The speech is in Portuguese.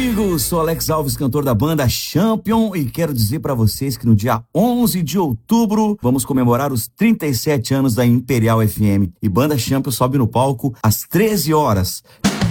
amigos, sou Alex Alves, cantor da banda Champion, e quero dizer pra vocês que no dia 11 de outubro vamos comemorar os 37 anos da Imperial FM, e banda Champion sobe no palco às 13 horas.